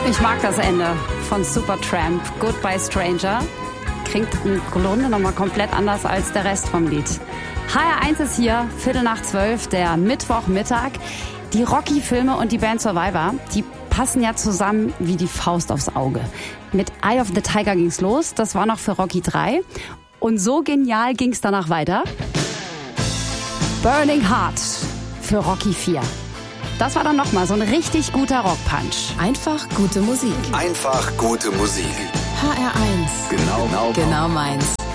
Ich mag das Ende von Supertramp, Goodbye Stranger. Klingt im Grunde nochmal komplett anders als der Rest vom Lied. HR1 ist hier, 11:15, der Mittwochmittag. Die Rocky-Filme und die Band Survivor, die passen ja zusammen wie die Faust aufs Auge. Mit Eye of the Tiger ging's los, das war noch für Rocky 3. Und so genial ging's danach weiter. Burning Heart für Rocky 4. Das war dann nochmal so ein richtig guter Rockpunch. Einfach gute Musik. Einfach gute Musik. HR1. Genau meins.